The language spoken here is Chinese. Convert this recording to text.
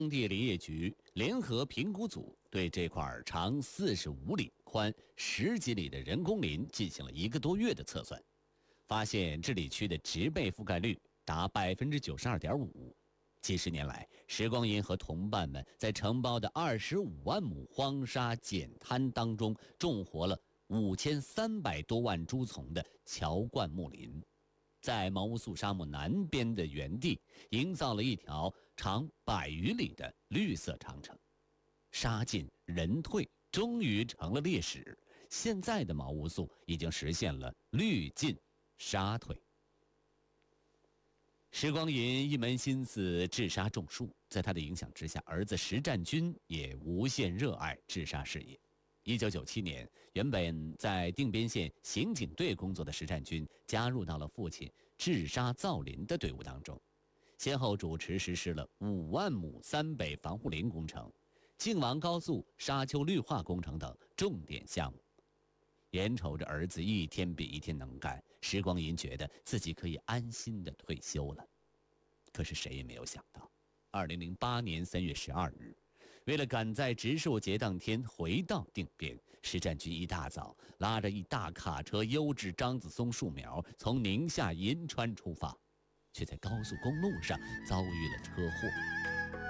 工地林业局联合评估组对这块长45里、宽10几里的人工林进行了1个多月的测算，发现治理区的植被覆盖率达92.5%。几十年来，石光银和同伴们在承包的25万亩荒沙碱滩当中，种活了5300多万株丛的乔灌木林。在毛乌素沙漠南边的原地，营造了一条长100余里的绿色长城。沙进人退，终于成了历史。现在的毛乌素已经实现了绿进沙退。石光银一门心思治沙种树，在他的影响之下，儿子石占军也无限热爱治沙事业。1997年，原本在定边县刑警队工作的石占军加入到了父亲治沙造林的队伍当中，先后主持实施了5万亩3北防护林工程、靖王高速沙丘绿化工程等重点项目。眼瞅着儿子一天比一天能干，石光银觉得自己可以安心的退休了。可是谁也没有想到，2008年3月12日，为了赶在植树节当天回到定边，石占军一大早拉着一大卡车优质樟子松树苗从宁夏银川出发，却在高速公路上遭遇了车祸。